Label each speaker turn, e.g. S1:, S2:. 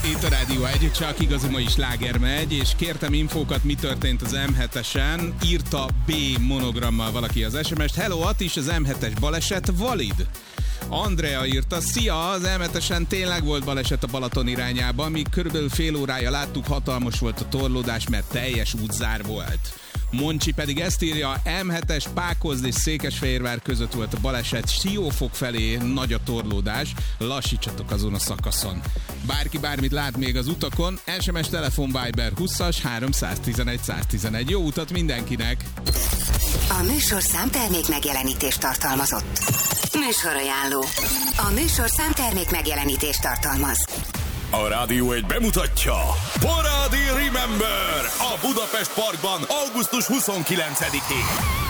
S1: Itt a Rádió 1, csak igazi mai sláger megy, és kértem infókat, mi történt az M7-esen. Írta B monogrammal valaki az SMS-t. Hello, Attis, az M7-es baleset valid? Andrea írta, szia, az M7-esen tényleg volt baleset a Balaton irányában, míg körülbelül fél órája láttuk, hatalmas volt a torlódás, mert teljes útzár volt. Moncsi pedig ezt írja, M7-es Pákozd és Székesfehérvár között volt a baleset, Siófok felé nagy a torlódás, lassítsatok azon a szakaszon. Bárki bármit lát még az utakon, SMS, telefon, Viber 20-as 311 111. Jó utat mindenkinek!
S2: A műsorszám termék megjelenítést tartalmazott. Műsorajánló. A műsorszám termék megjelenítést tartalmaz.
S3: A Rádió 1 bemutatja Parádi Remember a Budapest Parkban augusztus 29-én.